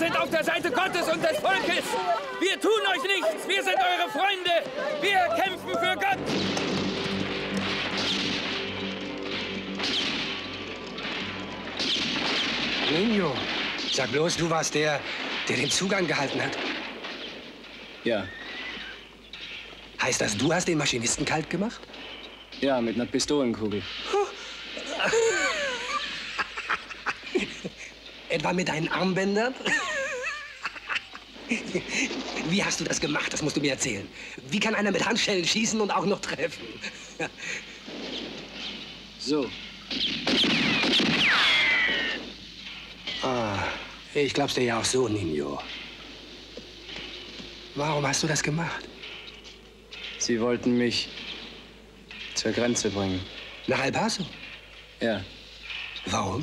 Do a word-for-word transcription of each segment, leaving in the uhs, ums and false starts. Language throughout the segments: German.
sind auf der Seite Gottes und des Volkes. Wir tun euch nichts. Wir sind eure Freunde. Wir kämpfen für Gott. Nino, sag bloß, du warst der, der den Zugang gehalten hat. Ja. Heißt das, du hast den Maschinisten kalt gemacht? Ja, mit einer Pistolenkugel. Etwa mit deinen Armbändern? Wie hast du das gemacht? Das musst du mir erzählen. Wie kann einer mit Handschellen schießen und auch noch treffen? So. Ah, ich glaub's dir ja auch so, Nino. Warum hast du das gemacht? Sie wollten mich zur Grenze bringen. Nach El Paso? Ja. Warum?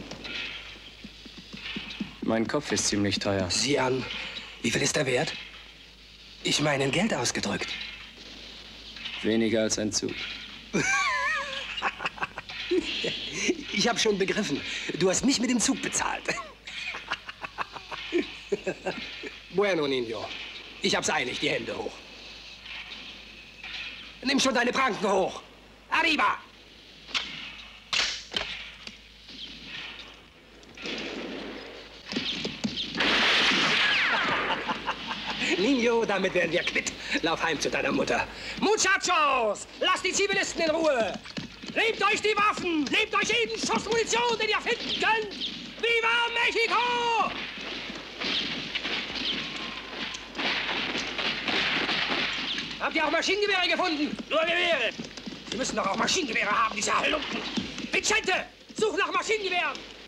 Mein Kopf ist ziemlich teuer. Sieh an. Wie viel ist der wert? Ich meine in Geld ausgedrückt. Weniger als ein Zug. Ich habe schon begriffen. Du hast mich mit dem Zug bezahlt. Bueno, Nino. Ich hab's eilig. Die Hände hoch. Nimm schon deine Pranken hoch. Arriba! Nino, damit werden wir quitt. Lauf heim zu deiner Mutter. Muchachos, lasst die Zivilisten in Ruhe. Nehmt euch die Waffen. Nehmt euch jeden Schuss Munition, den ihr finden könnt. Viva Mexico! Habt ihr auch Maschinengewehre gefunden? Nur Gewehre. Sie müssen doch auch Maschinengewehre haben, diese Halunken. Vicente, such nach Maschinengewehren.